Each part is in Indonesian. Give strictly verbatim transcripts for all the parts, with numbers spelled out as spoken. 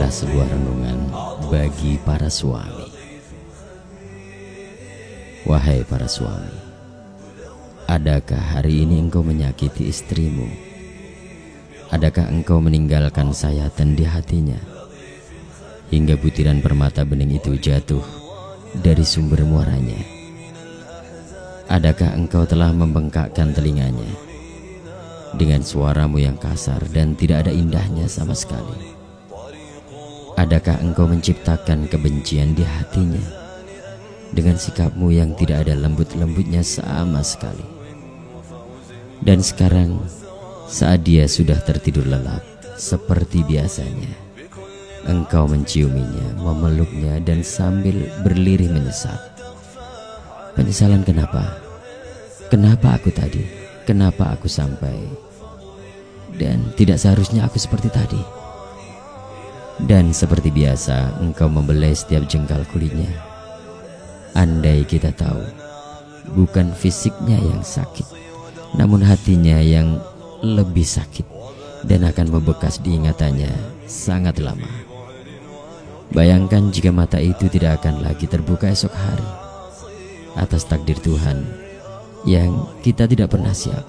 Inilah sebuah renungan bagi para suami. Wahai para suami, adakah hari ini engkau menyakiti istrimu? Adakah engkau meninggalkan sayatan di hatinya, hingga butiran permata bening itu jatuh dari sumber muaranya? Adakah engkau telah membengkakkan telinganya dengan suaramu yang kasar dan tidak ada indahnya sama sekali? Adakah engkau menciptakan kebencian di hatinya dengan sikapmu yang tidak ada lembut-lembutnya sama sekali? Dan sekarang saat dia sudah tertidur lelap seperti biasanya, engkau menciuminya, memeluknya, dan sambil berlirih menyesal. Penyesalan kenapa? Kenapa aku tadi? Kenapa aku sampai? Dan tidak seharusnya aku seperti tadi. Dan seperti biasa engkau membelai setiap jengkal kulitnya. Andai kita tahu, bukan fisiknya yang sakit, namun hatinya yang lebih sakit dan akan membekas di ingatannya sangat lama. Bayangkan jika mata itu tidak akan lagi terbuka esok hari atas takdir Tuhan yang kita tidak pernah siap.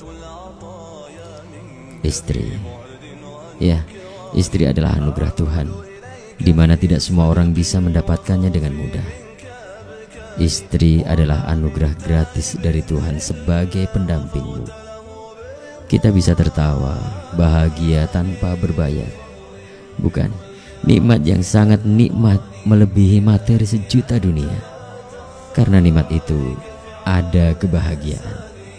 Istri, ya, istri adalah anugerah Tuhan, di mana tidak semua orang bisa mendapatkannya dengan mudah. Istri adalah anugerah gratis dari Tuhan sebagai pendampingmu. Kita bisa tertawa, bahagia tanpa berbayar. Bukan, nikmat yang sangat nikmat melebihi materi sejuta dunia. Karena nikmat itu ada kebahagiaan.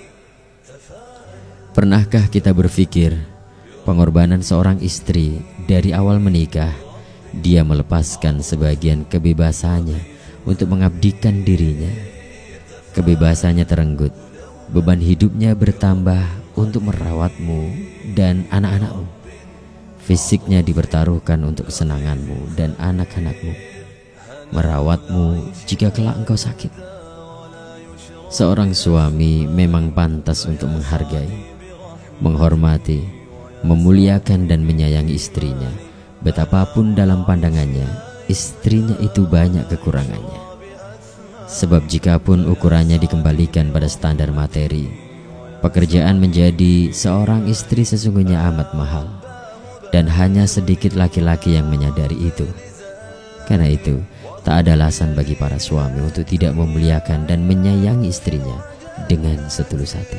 Pernahkah kita berpikir pengorbanan seorang istri dari awal menikah, dia melepaskan sebagian kebebasannya untuk mengabdikan dirinya. Kebebasannya terenggut, beban hidupnya bertambah untuk merawatmu dan anak-anakmu. Fisiknya dipertaruhkan untuk kesenanganmu dan anak-anakmu, merawatmu jika kelak engkau sakit. Seorang suami memang pantas untuk menghargai, menghormati, memuliakan dan menyayangi istrinya. Betapapun dalam pandangannya istrinya itu banyak kekurangannya. Sebab jikapun ukurannya dikembalikan pada standar materi, pekerjaan menjadi seorang istri sesungguhnya amat mahal, dan hanya sedikit laki-laki yang menyadari itu. Karena itu tak ada alasan bagi para suami untuk tidak memuliakan dan menyayangi istrinya dengan setulus hati.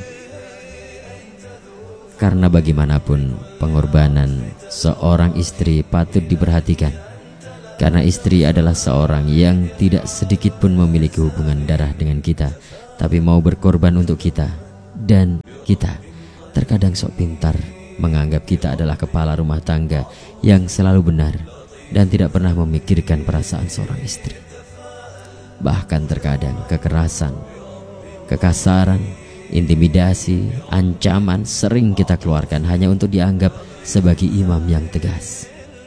Karena bagaimanapun pengorbanan seorang istri patut diperhatikan. Karena istri adalah seorang yang tidak sedikit pun memiliki hubungan darah dengan kita, tapi mau berkorban untuk kita. Dan kita terkadang sok pintar menganggap kita adalah kepala rumah tangga yang selalu benar dan tidak pernah memikirkan perasaan seorang istri. Bahkan terkadang kekerasan, kekasaran, intimidasi, ancaman sering kita keluarkan hanya untuk dianggap sebagai imam yang tegas.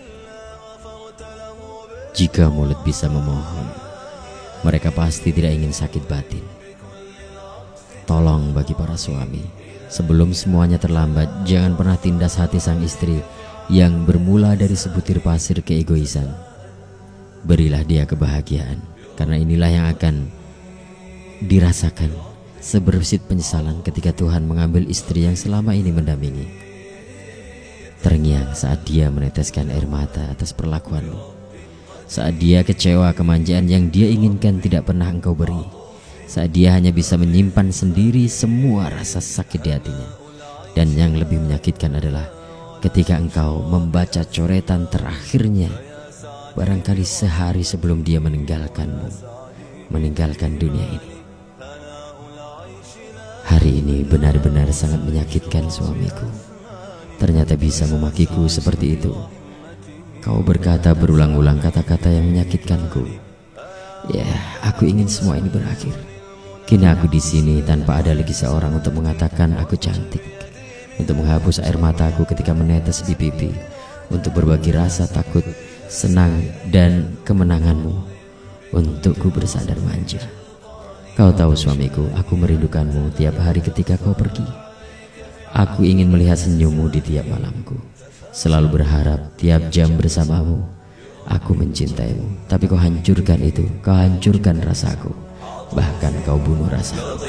Jika mulut bisa memohon, mereka pasti tidak ingin sakit batin. Tolong bagi para suami, sebelum semuanya terlambat, jangan pernah tindas hati sang istri yang bermula dari sebutir pasir keegoisan. Berilah dia kebahagiaan, karena inilah yang akan dirasakan sebersit penyesalan ketika Tuhan mengambil istri yang selama ini mendampingi. Terngiang saat dia meneteskan air mata atas perlakuanmu, saat dia kecewa kemanjaan yang dia inginkan tidak pernah engkau beri, saat dia hanya bisa menyimpan sendiri semua rasa sakit di hatinya. Dan yang lebih menyakitkan adalah ketika engkau membaca coretan terakhirnya, barangkali sehari sebelum dia meninggalkanmu, meninggalkan dunia ini. Hari ini benar-benar sangat menyakitkan suamiku. Ternyata bisa memakiku seperti itu. Kau berkata berulang-ulang kata-kata yang menyakitkanku. Ya, aku ingin semua ini berakhir. Kini aku di sini tanpa ada lagi seorang untuk mengatakan aku cantik, untuk menghapus air mataku ketika menetes di pipi, untuk berbagi rasa takut, senang, dan kemenanganmu, untukku bersandar manja. Kau tahu suamiku, aku merindukanmu tiap hari ketika kau pergi. Aku ingin melihat senyummu di tiap malamku, selalu berharap tiap jam bersamamu, aku mencintaimu, tapi kau hancurkan itu, kau hancurkan rasaku, bahkan kau bunuh rasaku.